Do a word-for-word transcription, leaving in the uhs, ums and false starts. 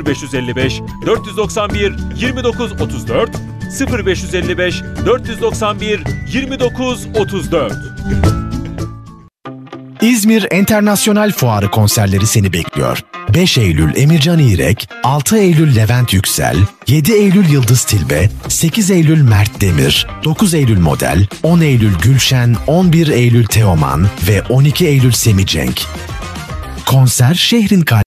sıfır beş elli beş dört doksan bir yirmi dokuz otuz dört sıfır beş elli beş dört doksan bir yirmi dokuz otuz dört. İzmir Enternasyonel Fuarı konserleri seni bekliyor. beş Eylül Emircan İrek, altı Eylül Levent Yüksel, yedi Eylül Yıldız Tilbe, sekiz Eylül Mert Demir, dokuz Eylül Model, on Eylül Gülşen, on bir Eylül Teoman ve on iki Eylül Semih Cenk. Konser şehrin kalbinde.